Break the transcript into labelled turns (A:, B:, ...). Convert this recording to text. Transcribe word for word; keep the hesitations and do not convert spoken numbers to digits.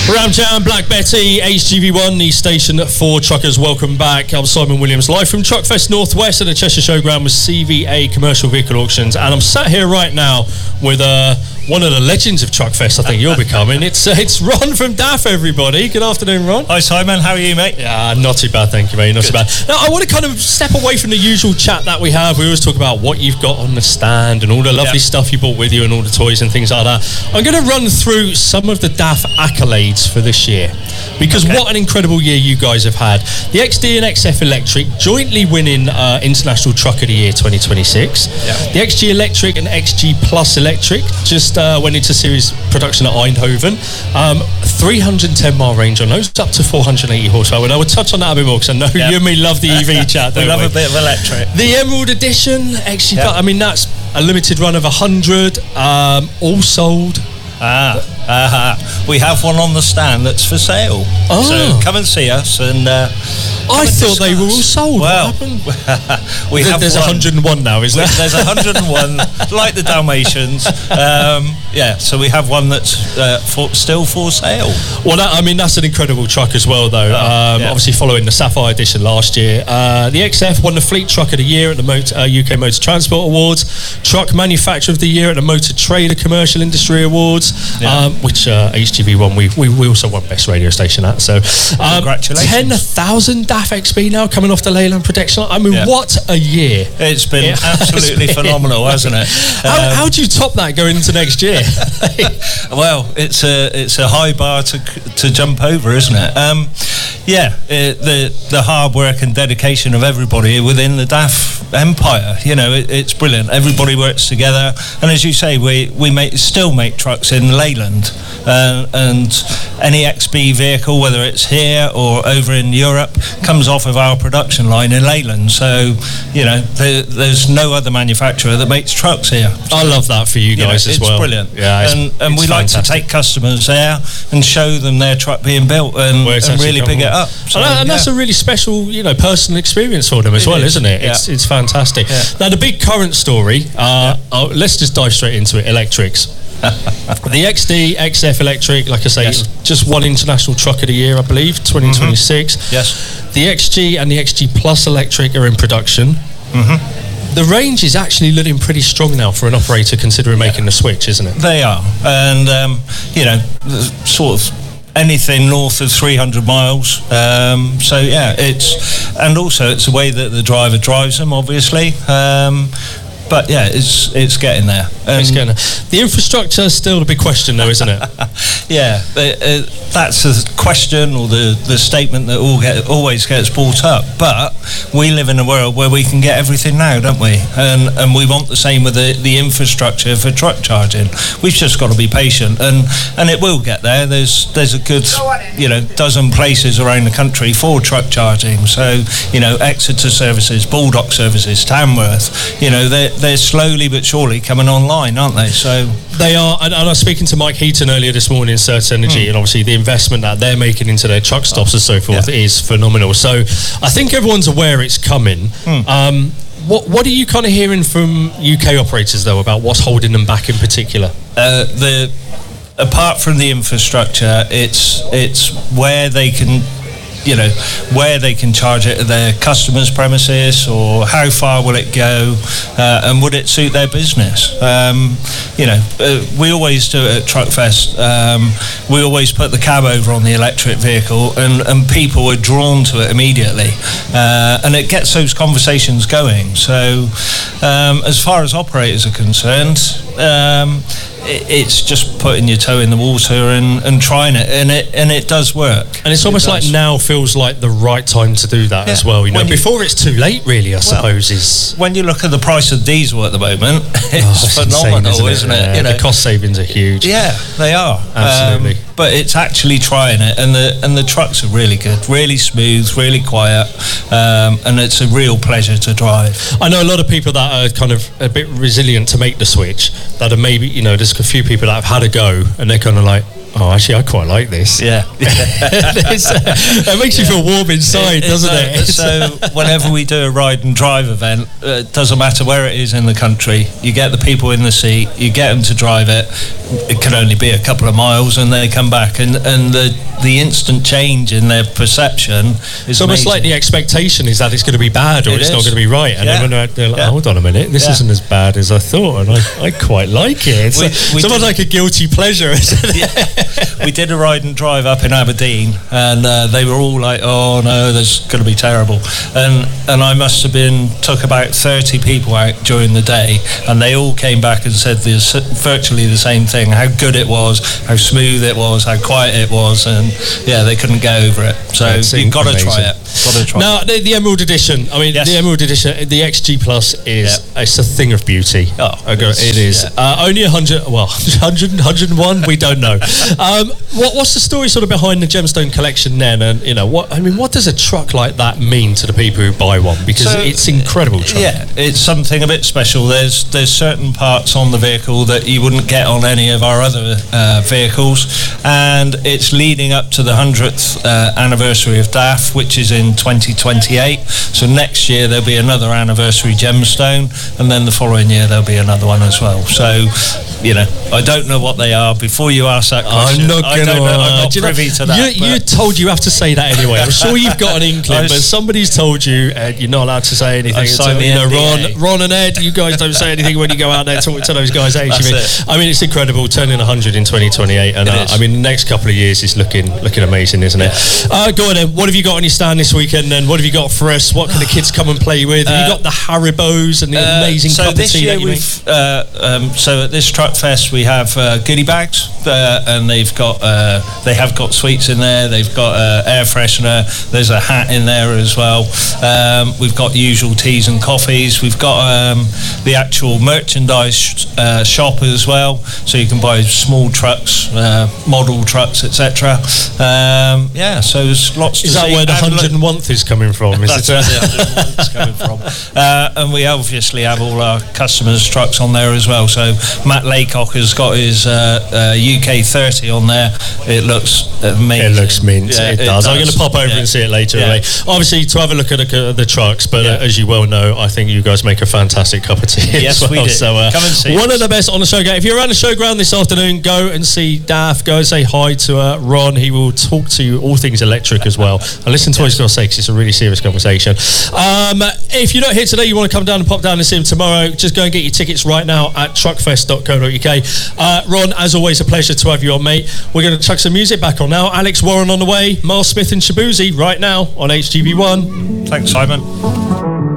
A: Ram Jam, Black Betty, H G V one, the station for truckers. Welcome back. I'm Simon Williams, live from Truckfest Northwest at the Cheshire Showground with C V A Commercial Vehicle Auctions, and I'm sat here right now with uh, one of the legends of Truckfest. I think you're becoming. It's uh, it's Ron from D A F. Everybody, good afternoon, Ron.
B: Hi Simon, how are you, mate?
A: Yeah, not too bad, thank you, mate. Not good. Too bad. Now, I want to kind of step away from the usual chat that we have. We always talk about what you've got on the stand and all the lovely yep. stuff you brought with you and all the toys and things like that. I'm going to run through some of the D A F accolades for this year, because okay. what an incredible year you guys have had. The X D and X F Electric jointly winning uh, International Truck of the Year twenty twenty-six. Yep. The X G Electric and X G Plus Electric just uh, went into series production at Eindhoven. Um, three hundred ten mile range on those, up to four hundred eighty horsepower. And I would touch on that a bit more because I know yep. you and me love the E V chat.
B: we love
A: we?
B: a bit of electric.
A: The Emerald Edition, X G yep. Plus, I mean, that's a limited run of one hundred, um, all sold.
B: Ah, uh-huh. We have one on the stand that's for sale. Oh. So come and see us. And uh,
A: I thought discuss. they were all sold.
B: Well,
A: what happened?
B: we
A: there,
B: have
A: there's
B: one.
A: one hundred and one now, isn't there?
B: There's one hundred and one, like the Dalmatians. Um, yeah, so we have one that's uh, for, still for sale.
A: Well, that, I mean, that's an incredible truck as well, though.
B: Oh,
A: um,
B: yeah.
A: Obviously, following the Sapphire Edition last year. Uh, the X F won the Fleet Truck of the Year at the Motor, uh, U K Motor Transport Awards. Truck Manufacturer of the Year at the Motor Trader Commercial Industry Awards. Yeah. Um, which uh, H G V one we, we we also won Best Radio Station at. So um,
B: congratulations.
A: ten thousand D A F X B now coming off the Leyland production line. I mean, yeah. what a year.
B: It's been it absolutely been. phenomenal, hasn't it?
A: How, um, how do you top that going into next year?
B: Well, it's a it's a high bar to to jump over, isn't it? Um, yeah, it, the the hard work and dedication of everybody within the D A F empire, you know, it, it's brilliant. Everybody works together, and as you say, we we make still make trucks in Leyland, uh, and any X B vehicle, whether it's here or over in Europe, comes off of our production line in Leyland. So, you know, there, there's no other manufacturer that makes trucks here. So,
A: I love that for you guys
B: you know,
A: as
B: it's
A: well.
B: Brilliant.
A: Yeah, it's,
B: and and
A: it's
B: we
A: fantastic.
B: like to take customers there and show them their truck being built and, and really big it up.
A: So, and, and that's yeah. a really special, you know, personal experience for them as
B: it
A: well,
B: is.
A: isn't it?
B: Yeah.
A: It's it's fantastic.
B: Yeah.
A: Now, the big current story, uh, yeah. oh, let's just dive straight into it, electrics. The X D, X F Electric, like I say, yes. just won International Truck of the Year, I believe, twenty twenty-six.
B: Mm-hmm. Yes.
A: The X G and the X G Plus Electric are in production. Mm-hmm. The range is actually looking pretty strong now for an operator considering yeah. making the switch, isn't it?
B: They are. And, um, you know, sort of anything north of three hundred miles. Um, so, yeah, it's... And also, it's the way that the driver drives them, obviously. Um, But yeah, it's it's getting there. Um,
A: it's getting there. The infrastructure is still the big question, though, isn't it?
B: yeah, it, it, that's the question or the, the statement that all get, always gets brought up. But we live in a world where we can get everything now, don't we? And and we want the same with the, the infrastructure for truck charging. We've just got to be patient, and, and it will get there. There's there's a good you know dozen places around the country for truck charging. So you know Exeter services, Baldock services, Tamworth. You know they they're slowly but surely coming online, aren't they? So
A: they are, and, and I was speaking to Mike Heaton earlier this morning, Certs Energy, mm. and obviously the investment that they're making into their truck stops and so forth yeah. is phenomenal. So I think everyone's aware it's coming. Mm. Um, what what are you kind of hearing from U K operators though about what's holding them back in particular?
B: Uh, the apart from the infrastructure, it's it's where they can. You know, where they can charge it at their customers' premises, or how far will it go, uh, and would it suit their business? Um, you know, uh, we always do it at Truckfest. Um, we always put the cab over on the electric vehicle, and, and people are drawn to it immediately, uh, and it gets those conversations going. So, um, as far as operators are concerned, um, it's just putting your toe in the water and, and trying it, and it and it does work.
A: And it's almost it like now feels like the right time to do that yeah. as well. You know, you, before it's too late, really. I well, suppose is
B: when you look at the price of diesel at the moment, it's oh, phenomenal, insane, isn't it? Isn't it?
A: Yeah,
B: you know,
A: the cost savings are huge.
B: Yeah, they are
A: absolutely.
B: Um, but it's actually trying it, and the and the trucks are really good, really smooth, really quiet, um, and it's a real pleasure to drive.
A: I know a lot of people that are kind of a bit resilient to make the switch. That are maybe you know, there's a few people that have had a go, and they're kind of like, oh, actually, I quite like this.
B: Yeah.
A: It makes you feel warm inside, it, doesn't
B: uh,
A: it?
B: So whenever we do a ride and drive event, it uh, doesn't matter where it is in the country, you get the people in the seat, you get them to drive it. it can only be a couple of miles, and they come back, and, and the the instant change in their perception is
A: it's almost
B: amazing.
A: like the expectation is that it's going to be bad or
B: It
A: it's
B: is.
A: not going to be right, and
B: Yeah.
A: then when they're like,
B: Yeah.
A: hold on a minute, this
B: Yeah.
A: isn't as bad as I thought, and I, I quite like it. It's
B: We-
A: like,
B: we
A: it's almost
B: did-
A: like a guilty pleasure, isn't it?
B: Yeah. We did a ride and drive up in Aberdeen, and uh, they were all like, "Oh no, there's going to be terrible." And and I must have been took about thirty people out during the day, and they all came back and said this, virtually the same thing: how good it was, how smooth it was, how quiet it was, and yeah, they couldn't get over it. So
A: That's
B: you've got to
A: amazing.
B: try it. Got to try.
A: Now, the, the Emerald Edition, I mean,
B: Yes.
A: the Emerald Edition, the X G Plus is
B: Yeah.
A: it's a thing of beauty.
B: Oh,
A: I go, it is.
B: yeah.
A: Uh, only one hundred, well, one hundred, one hundred and one, we don't know. Um, what, what's the story sort of behind the Gemstone collection then? And, you know, what I mean, what does a truck like that mean to the people who buy one? Because
B: So,
A: it's incredible truck.
B: Yeah, it's something a bit special. There's there's certain parts on the vehicle that you wouldn't get on any of our other uh, vehicles, and it's leading up to the hundredth uh, anniversary of D A F, which is in twenty twenty-eight. So next year there'll be another anniversary gemstone, and then the following year there'll be another one as well. So, you know, I don't know what they are. Before you ask that question,
A: I'm not
B: I
A: going
B: don't know. I'm not
A: to.
B: privy to that.
A: You, you're
B: but-
A: told you have to say that anyway. I'm sure you've got an inkling,
B: I
A: but
B: was-
A: somebody's told you, and you're not allowed to say anything.
B: I signed
A: until,
B: the
A: you know,
B: N D A.
A: Ron, Ron and Ed, you guys don't say anything when you go out there talking to those guys at H G V.
B: That's it.
A: I mean, it's incredible. Turning one hundred in twenty twenty-eight, and
B: It
A: uh,
B: is.
A: I mean, the next couple of years is looking looking amazing, isn't it? Uh, go on then. What have you got on your stand this weekend? Then what have you got for us? What can the kids come and play with? Have you
B: Uh,
A: got the Haribos and the
B: Uh,
A: amazing
B: so
A: cup of
B: this
A: tea
B: year
A: that you make?
B: we've uh, um, so at this truck fest we have uh, goodie bags, uh, and they've got uh, they have got sweets in there. They've got uh, air freshener. There's a hat in there as well. Um, we've got usual teas and coffees. We've got um, the actual merchandise uh, shop as well, so you can buy small trucks, uh, model trucks, et cetera. Um, yeah, so there's lots to
A: Is that
B: see.
A: where the
B: And
A: one
B: look-
A: hundred and one is coming from? Is
B: That's
A: it?
B: where
A: uh,
B: the one hundred and one is coming from. Uh, and we obviously have all our customers' trucks on there as well. So Matt Laycock has got his uh, uh, U K thirty on there. It looks amazing.
A: It looks mint.
B: Yeah,
A: it, does. I'm going to pop over
B: Yeah.
A: and see it later.
B: Yeah.
A: Anyway. Obviously, to have a look at the, the trucks, but
B: Yeah.
A: uh, as you well know, I think you guys make a fantastic cup of tea.
B: Yes,
A: as well.
B: we do.
A: So, uh,
B: Come and see
A: one
B: us.
A: of the best on the showground. If you're around the showground this afternoon, go and see Daff. Go and say hi to uh, Ron. He will talk to you all things electric as well. And listen to what he's got to say, 'cause it's a really serious conversation. Um, if you're not here today, you want to come down and pop down and see him tomorrow, just go and get your tickets right now at truckfest dot co dot uk. Uh, Ron, as always, a pleasure to have you on, mate. We're going to chuck some music back on now. Alex Warren on the way, Miles Smith and Shabuzi right now on H G V one.
B: Thanks, Simon.